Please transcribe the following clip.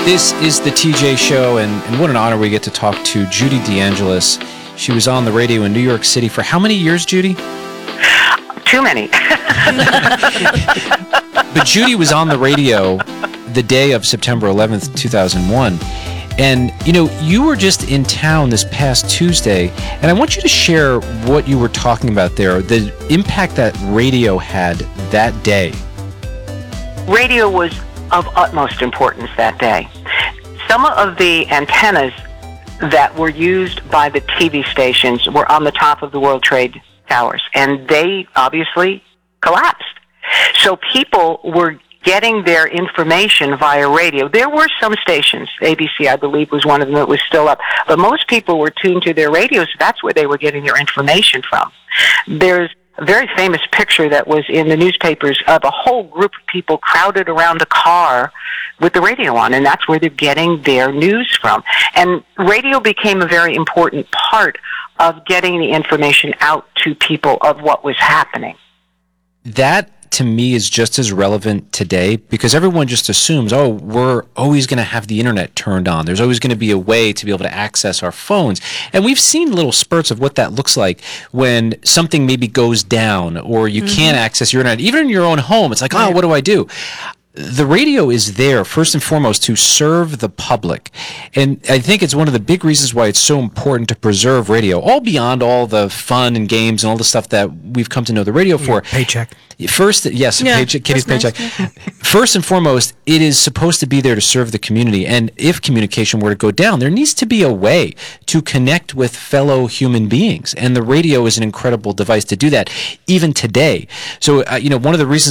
This is the TJ Show, and what an honor we get to talk to Judy DeAngelis. She was on the radio in New York City for how many years, Judy? Too many. But Judy was on the radio the day of September 11th, 2001. And, you know, you were just in town this past Tuesday, and I want you to share what you were talking about there, the impact that radio had that day. Radio was of utmost importance that day. Some of the antennas that were used by the TV stations were on the top of the World Trade Towers, and they obviously collapsed. So people were getting their information via radio. There were some stations, ABC I believe was one of them that was still up, but most people were tuned to their radios. That's where they were getting their information from. There's a very famous picture that was in the newspapers of a whole group of people crowded around a car with the radio on, and that's where they're getting their news from. And radio became a very important part of getting the information out to people of what was happening. That, to me, is just as relevant today because everyone just assumes, oh, we're always going to have the internet turned on. There's always going to be a way to be able to access our phones. And we've seen little spurts of what that looks like when something maybe goes down or you can't access your internet. Even in your own home, it's like, oh, what do I do? The radio is there, first and foremost, to serve the public. And I think it's one of the big reasons why it's so important to preserve radio, all beyond all the fun and games and all the stuff that we've come to know the radio for. Paycheck. First, yes, paycheck, Kitty's paycheck. Nice. First and foremost, it is supposed to be there to serve the community. And if communication were to go down, there needs to be a way to connect with fellow human beings. And the radio is an incredible device to do that, even today. So, one of the reasons